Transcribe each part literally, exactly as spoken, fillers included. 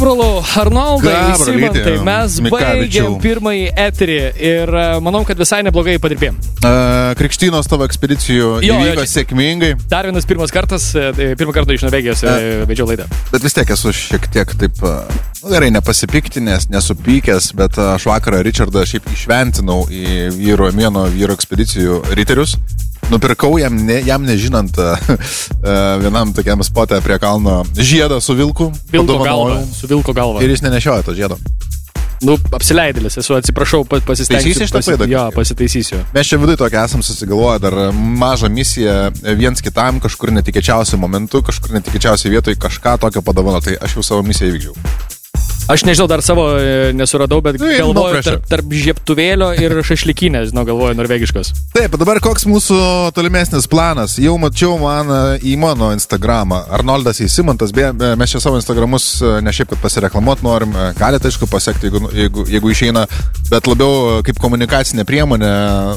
Kapralu, Arnoldai, Simantai, mes Mikavičiau. baigėm pirmąjį eterį ir uh, manau, kad visai neblogai padirbėjom. Uh, Krikštynos tavo ekspedicijų Jo, įvyko jo, sėkmingai. Dar vienas pirmas kartas, uh, pirmą kartą iš Norvegijos uh, vedžiau laidą. Bet vis tiek esu šiek tiek taip, uh, nu, gerai, nepasipiktinės, nesupykęs, bet uh, aš vakarą Richardą šiaip išventinau į vyro, vieno vyro ekspedicijų riterius. Nupirkau jam, ne, jam nežinant uh, vienam tokiam spotę prie kalno žiedą su vilku. Vilko galva, su vilko galva. Ir jis nenešioja to žiedo. Nu, apsileidėlis, esu atsiprašau, pasistengsiu. Taisysi šitą klaidą? Jo, pasitaisysiu. Mes čia vidui tokia esam susigalvoję dar mažą misiją viens kitam kažkur netikėčiausiu momentu, kažkur netikėčiausiu vietoj kažką tokio padovano. Tai aš jau savo misiją įvykdžiau. Aš nežinau, dar savo nesuradau, bet Nu, galvoju no tarp, tarp žiebtuvėlio ir šašlikinės, žinau, galvoju norvegiškos. Taip, dabar koks mūsų tolimesnis planas. Jau mačiau man į mano Instagramą. Arnoldas Simantas, beje, mes čia savo Instagramus ne šiaip, kad pasireklamuot norim, galite, aišku, pasiekti, jeigu, jeigu, jeigu išeina, bet labiau kaip komunikacinė priemonė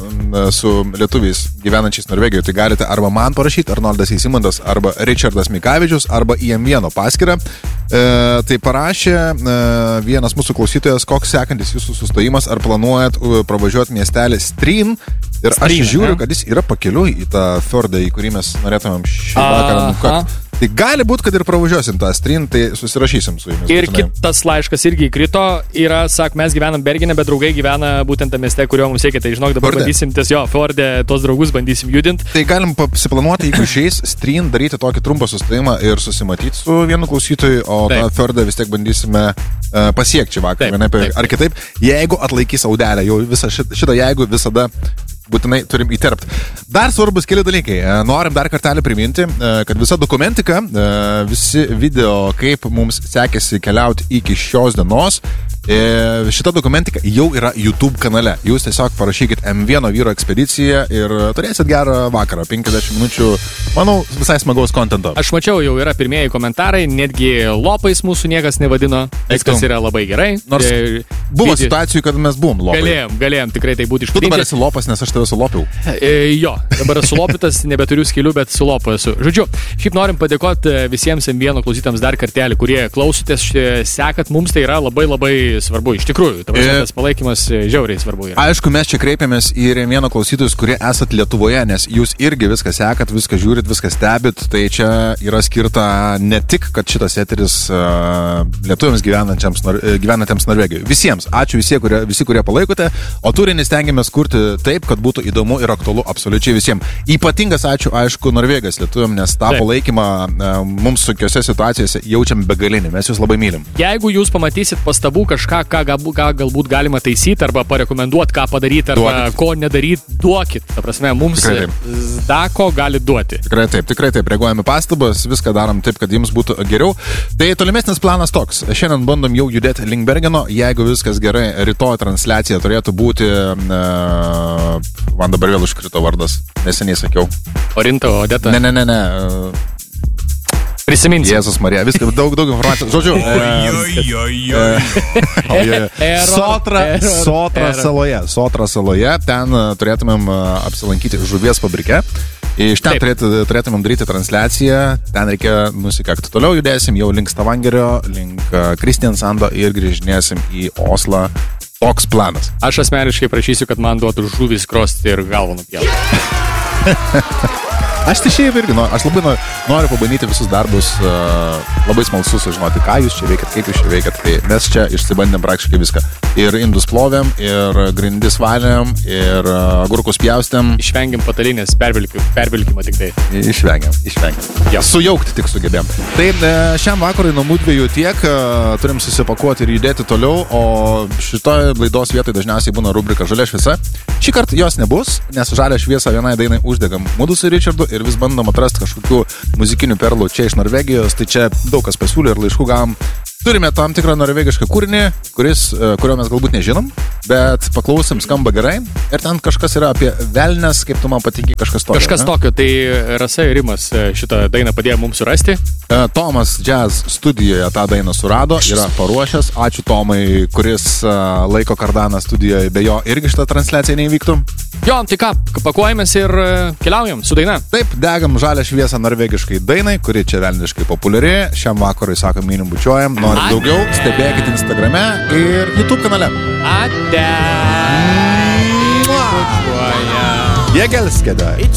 su lietuviais gyvenančiais Norvegijoje. Tai galite arba man parašyti, Arnoldas Simantas, arba Richardas Mikavičius, arba į em vieno paskyrą. E, tai parašė e, vienas mūsų klausytojas, koks sekantis jūsų sustojimas, ar planuojat uh, pravažiuoti miestelį Stryn. Ir Stryn, aš žiūriu, ne? kad jis yra pakeliui į tą fjordą, į kurį mes norėtumėm šį vakarą nukakti. Tai gali būti, kad ir pravažiuosim tą Stryn, tai susirašysim su jumis. Ir būtinai. kitas laiškas irgi įkrito, yra, sak, mes gyvenam Bergene, bet draugai gyvena būtent tame mieste, kurio mums reikia. Tai žinok, dabar Fjorde. bandysim ties jo, Fjorde, tos draugus bandysim judinti. Tai galim pasiplanuoti, jeigu išeis Stryn, daryti tokį trumpą sustojimą ir susimatyti su vienu klausytoju, o Taip. tą fjordą vis tiek bandysime uh, pasiekti vakar, Taip, vienaip taip. ar kitaip, jeigu atlaikys audelę, jau visą šitą, šitą jeigu visada būtinai turim įterpti. Dar svarbus keli dalykai. Norim dar kartelį priminti, kad visa dokumentika, visi video, kaip mums sekėsi keliauti iki šios dienos, šita dokumentika jau yra YouTube kanale. Jūs tiesiog parašykit em vieno vyro ekspediciją ir turėsit gerą vakarą, penkiasdešimt minučių, manau, visai smagaus kontento. Aš mačiau, jau yra pirmieji komentarai, netgi lopais mūsų niekas nevadino. Viskas yra labai gerai. Nors E, buvo video- situacijų, kad mes buvom lopai. Galėjom, galėjom tikrai tai būti Tu dabar išpildyti. esi lopas, nes aš tave sulopiau. E, jo, dabar esu lopytas, nebeturiu skilių, bet su lopu esu. Žodžiu, šiaip norim padėkoti visiems em vieno klausytams dar kartelį, kurie klausotės, sekat, mums tai yra labai labai svarbu. Iš tikrųjų, ta prasme, E- tas palaikymas žiauriai svarbu yra. Aišku, mes čia kreipiamės į em vieno klausytojus, kurie esat Lietuvoje, nes jūs irgi viską sekat, viską žiūrit, viską stebit. Tai čia yra skirta ne tik, kad šitas eteris uh, lietuviams gyvenantiems, nor, gyvenantiems Norvegijoje. Visiems. Ačiū visi kurie, visi, kurie palaikote. O turinį stengiamės kurti taip, kad būtų įdomu ir aktualu absoliučiai visiems. Ypatingas ačiū, aišku, Norvegas lietuviam, nes tą Taip. palaikymą uh, mums sunkiose situacijose jaučiam begalinį. Mes jūs labai mylim. Jeigu jūs pamatysit pastabų kažką, ką, galbūt, ką galbūt galima taisyti arba parekomenduoti, ką padaryti arba Duokit. ko nedaryti, duokit. Ta prasme, mums Tikrai taip. zdako gali duoti. Tikrai taip, tikrai taip, reaguojame pastabas, viską darom taip, kad jums būtų geriau. Tai tolimesnis planas toks. Šiandien bandom jau judėti link Bergeno, jeigu viskas gerai, rytoj transliacija turėtų būti, uh, man dabar vėl užkrito vardas, neseniai sakiau. Orinta, Odeta. Ne, ne, ne, ne. Uh, Prisiminsiu. Jėzus Marija, viską, daug, daug informacijos. Žodžiu, Sotra, Sotra saloje, Sotra saloje, ten uh, turėtumėm uh, apsilankyti žuvies fabrike. Iš ten turėtų, turėtumėm daryti transliaciją, ten reikia nusikakti. Toliau judėsim jau link Stavangerio, link uh, Kristiansando ir grįžinėsim į Oslą. Toks planas. Aš asmeniškai prašysiu, kad man duotų žuvį skrosti ir galvą nupjauti. Aš tai šiaip irgi, nu, aš labai noriu, noriu pabandyti visus darbus, uh, labai smalsu sužinoti, ką jūs čia veikat, kaip jūs čia veikat. Tai mes čia išsibandėm praktiškai viską. Ir indus plovėm, ir grindis valėm, ir uh, agurkus pjaustėm. Išvengiam patalinės pervilkimą, pervilkimą tik tai. Išvengiam, išvengiam. Jo. Sujaukti tik sugebėm. Tai e, šiam vakarui nuo mūdviejų tiek, e, turim susipakuoti ir judėti toliau, o šitoje laidos vietoje dažniausiai būna rubrika Žalia šviesa. Šį kartą jos nebus, nes žalią šviesą vienai dainai uždegam mudu su Richardu ir vis bandom atrasti kažkokių muzikinių perlų čia iš Norvegijos, tai čia daug kas pasiūlė ir laiškų gavom. Turime tam tikrą norvegišką kūrinį, kuris, kurio mes galbūt nežinom, bet paklausim, skamba gerai. Ir ten kažkas yra apie velnes, kaip tu man patinki, kažkas tokio. Kažkas ne? tokio, tai Rasa ir Rimas šitą dainą padėjo mums surasti. Tomas Jazz studijoje tą dainą surado, yra paruošęs. Ačiū Tomai, kuris laiko kardaną studijoje, be jo irgi šitą transliaciją neįvyktų. Jo, tai ką, pakuojamės ir keliaujam su daina. Taip, degam žalią šviesą norvegiškai dainai, kuri čia velniškai populiari. Šiam vakarui, sakom, mylim bučiuojam. norit daugiau, stebėkit Instagrame ir YouTube kanale. Ate. Jėgelskedai.